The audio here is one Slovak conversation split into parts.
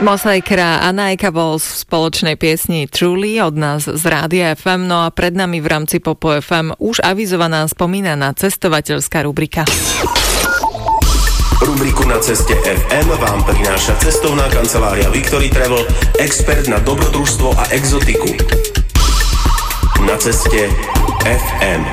Mosaikra a Naika bol v spoločnej piesni Truly od nás z Rádia FM, no a pred nami v rámci Popo FM už avizovaná spomínaná cestovateľská rubrika. Rubriku Na ceste FM vám prináša cestovná kancelária Victory Travel, expert na dobrodružstvo a exotiku. Na ceste FM.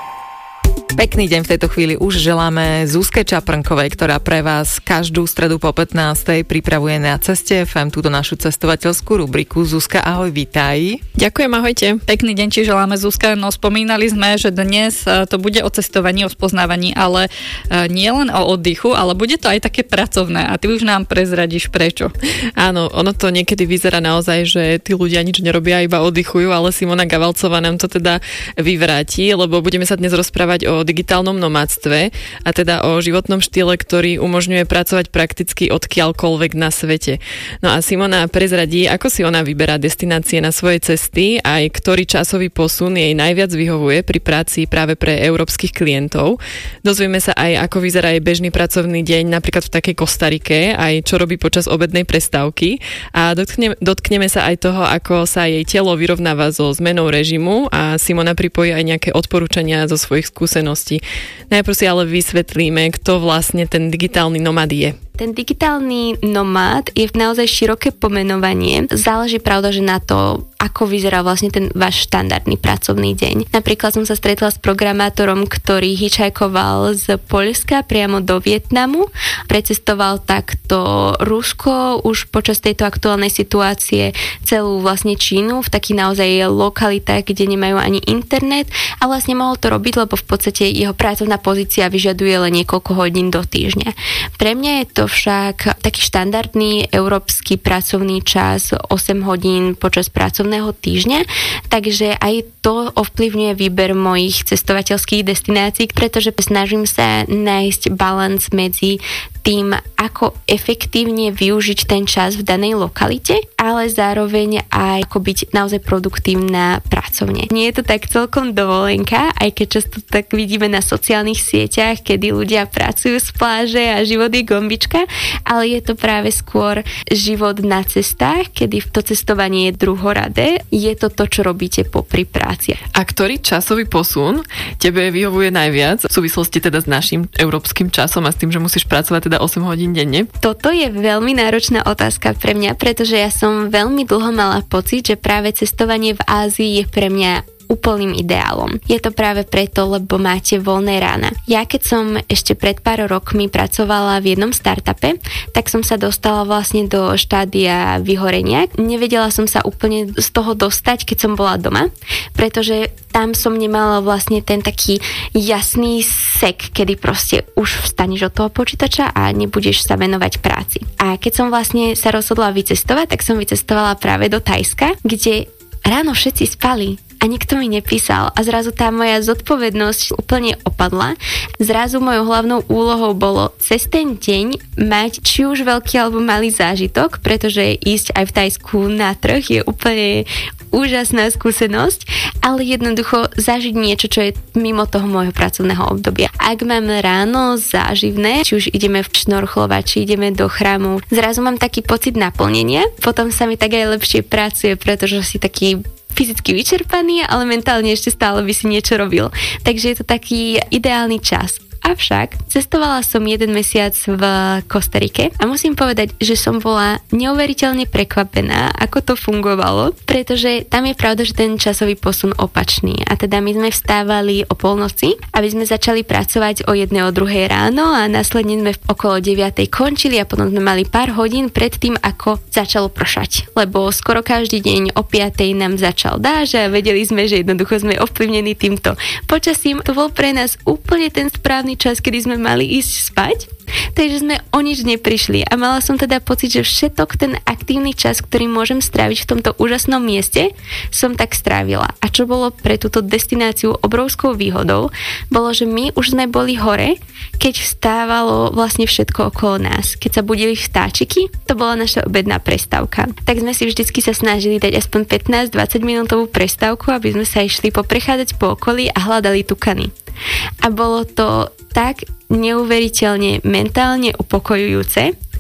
Pekný deň v tejto chvíli už želáme Zuzke Čaprnkovej, ktorá pre vás každú stredu po 15. pripravuje Na ceste FM túto našu cestovateľskú rubriku. Zuzka, ahoj, vítaj. Ďakujem, ahojte. Pekný deň ti želáme, Zuzka. No spomínali sme, že dnes to bude o cestovaní, o spoznávaní, ale nie len o oddychu, ale bude to aj také pracovné a ty už nám prezradíš prečo. Áno, ono to niekedy vyzerá naozaj, že tí ľudia nič nerobia, iba oddychujú, ale Simona Gavalcová nám to teda vyvráti, lebo budeme sa dnes rozprávať o digitálnom nomádstve a teda o životnom štýle, ktorý umožňuje pracovať prakticky odkiaľkoľvek na svete. No a Simona prezradí, ako si ona vyberá destinácie na svoje cesty, aj ktorý časový posun jej najviac vyhovuje pri práci práve pre európskych klientov. Dozvieme sa aj, ako vyzerá jej bežný pracovný deň napríklad v takej Kostarike, aj čo robí počas obednej prestávky a dotkneme sa aj toho, ako sa jej telo vyrovnáva so zmenou režimu a Simona pripojí aj nejaké odporúčania zo svojich skúseností. Najprv si ale vysvetlíme, kto vlastne ten digitálny nomád je. Ten digitálny nomád je naozaj široké pomenovanie. Záleží pravda, že na to, ako vyzerá vlastne ten váš štandardný pracovný deň. Napríklad som sa stretla s programátorom, ktorý hitchhikeoval z Poľska priamo do Vietnamu. Precestoval takto Rusko už počas tejto aktuálnej situácie, celú vlastne Čínu v takých naozaj lokalitách, kde nemajú ani internet a vlastne mohol to robiť, lebo v podstate jeho pracovná pozícia vyžaduje len niekoľko hodín do týždňa. Pre mňa je to však taký štandardný európsky pracovný čas 8 hodín počas pracovného týždňa, takže aj to ovplyvňuje výber mojich cestovateľských destinácií, pretože snažím sa nájsť balans medzi tým, ako efektívne využiť ten čas v danej lokalite, ale zároveň aj ako byť naozaj produktívna pracovne. Nie je to tak celkom dovolenka, aj keď často tak vidíme na sociálnych sieťach, kedy ľudia pracujú z pláže a život je gombička, ale je to práve skôr život na cestách, kedy to cestovanie je druhoradé. Je to to, čo robíte popri práci. A ktorý časový posun tebe vyhovuje najviac v súvislosti teda s našim európskym časom a s tým, že musíš pracovať teda 8 hodín denne? Toto je veľmi náročná otázka pre mňa, pretože ja som veľmi dlho mala pocit, že práve cestovanie v Ázii je pre mňa úplným ideálom. Je to práve preto, lebo máte voľné rána. Ja keď som ešte pred pár rokmi pracovala v jednom startupe, tak som sa dostala vlastne do štádia vyhorenia. Nevedela som sa úplne z toho dostať, keď som bola doma, pretože tam som nemala vlastne ten taký jasný sek, kedy proste už vstaneš od toho počítača a nebudeš sa venovať práci. A keď som vlastne sa rozhodla vycestovať, tak som vycestovala práve do Thajska, kde ráno všetci spali a nikto mi nepísal a zrazu tá moja zodpovednosť úplne opadla. Zrazu mojou hlavnou úlohou bolo cez ten deň mať či už veľký alebo malý zážitok, pretože ísť aj v Thajsku na trh je úplne úžasná skúsenosť, ale jednoducho zažiť niečo, čo je mimo toho môjho pracovného obdobia. Ak mám ráno záživné, či už ideme v šnorchlovať, či ideme do chrámu, zrazu mám taký pocit naplnenia, potom sa mi tak aj lepšie pracuje, pretože si taký fyzicky vyčerpaný, ale mentálne ešte stále by si niečo robil. Takže je to taký ideálny čas. Avšak cestovala som 1 mesiac v Kostarike a musím povedať, že som bola neuveriteľne prekvapená, ako to fungovalo, pretože tam je pravda, že ten časový posun opačný. A teda my sme vstávali o polnoci, aby sme začali pracovať o 1:00, o 2:00 ráno a následne sme okolo 9:00 končili a potom sme mali pár hodín pred tým, ako začalo pršať. Lebo skoro každý deň o 5:00 nám začal dážď a vedeli sme, že jednoducho sme ovplyvnení týmto počasím. To bol pre nás úplne ten správny čas, kedy sme mali ísť spať, takže sme o nič neprišli a mala som teda pocit, že všetok ten aktívny čas, ktorý môžem stráviť v tomto úžasnom mieste, som tak strávila. A čo bolo pre túto destináciu obrovskou výhodou, bolo, že my už sme boli hore, keď vstávalo vlastne všetko okolo nás. Keď sa budili vtáčiky, to bola naša obedná prestávka. Tak sme si vždycky sa snažili dať aspoň 15-20 minútovú prestávku, aby sme sa išli poprechádzať po okolí a hľadali tukany. A bolo to tak neuveriteľne mentálne upokojujúce,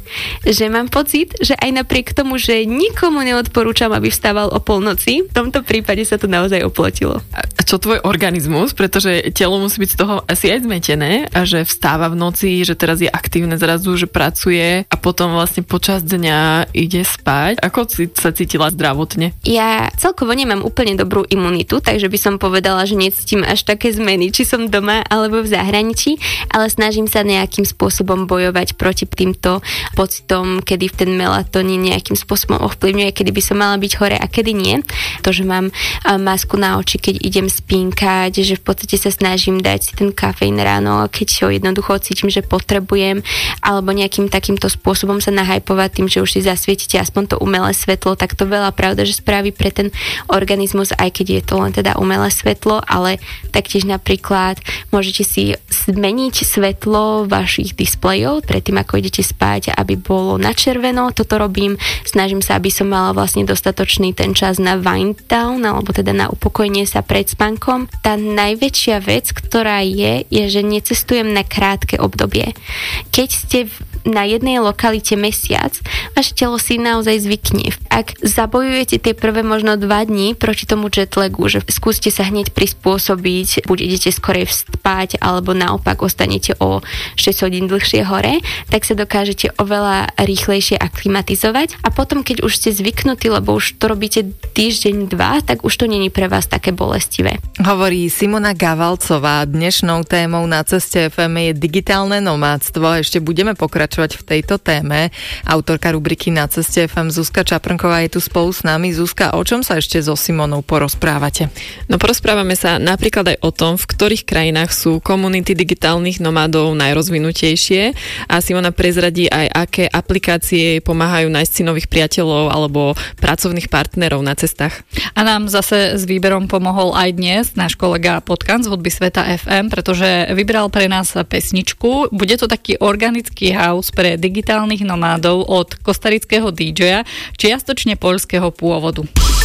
že mám pocit, že aj napriek tomu, že nikomu neodporúčam, aby vstával o polnoci, v tomto prípade sa to naozaj oplotilo. A čo tvoj organizmus? Pretože telo musí byť z toho asi aj zmetené a že vstáva v noci, že teraz je aktívne zrazu, že pracuje a potom vlastne počas dňa ide spať. Ako si sa cítila zdravotne? Ja celkovo nemám úplne dobrú imunitu, takže by som povedala, že necítim až také zmeny, či som doma alebo v zahraničí, ale snažím sa nejakým spôsobom bojovať proti týmto pocitom, kedy ten melatonín nejakým spôsobom ovplyvňuje, kedy by som mala byť hore a kedy nie. To, že mám masku na oči, keď idem spínkať, že v podstate sa snažím dať si ten kafeín ráno, keď ho jednoducho cítim, že potrebujem, alebo nejakým takýmto spôsobom sa nahajpovať tým, že už si zasvietite aspoň to umelé svetlo, tak to veľa pravda, že spraví pre ten organizmus, aj keď je to len teda umelé svetlo, ale taktiež napríklad môžete si zmeniť svetlo vašich displejov predtým, ako idete spať, aby bolo na červeno. Toto robím. Snažím sa, aby som mala vlastne dostatočný ten čas na wind down, alebo teda na upokojenie sa pred spánkom. Tá najväčšia vec, ktorá je, že necestujem na krátke obdobie. Keď ste na jednej lokalite mesiac, vaše telo si naozaj zvykne. Ak zabojujete tie prvé možno 2 dní proti tomu jetlagu, že skúste sa hneď prispôsobiť, buď idete skorej spať, alebo naopak ostanete o 6 hodín dlhšie hore, tak sa dokážete oveľa rýchlejšie aklimatizovať a potom, keď už ste zvyknutí, lebo už to robíte týždeň, 2, tak už to není pre vás také bolestivé. Hovorí Simona Gavalcová. Dnešnou témou Na ceste FM je digitálne nomádstvo. Ešte budeme pokračovať v tejto téme. Autorka rubriky Na ceste FM Zuzka Čaprnková je tu spolu s nami. Zuzka, o čom sa ešte so Simonou porozprávate? No porozprávame sa napríklad aj o tom, v ktorých krajinách sú komunity digitálnych nomádov najrozvinutejšie a Simona prezradí aj, aké aplikácie pomáhajú nájsť si nových priateľov alebo pracovných partnerov na cestách. A nám zase s výberom pomohol aj dnes náš kolega Potkan z Hudby Sveta FM, pretože vybral pre nás pesničku. Bude to taký organický house pre digitálnych nomádov od kostarického DJ-a, čiastočne poľského pôvodu.